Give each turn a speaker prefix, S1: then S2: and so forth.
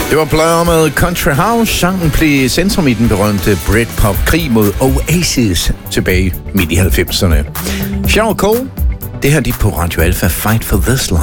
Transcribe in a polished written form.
S1: Det var Blur med Country House. Sangen blev centrum i den berømte Britpop-krig mod Oasis tilbage midt i 90'erne. Sean Cole, det her de på Radio Alpha, Fight for This Love.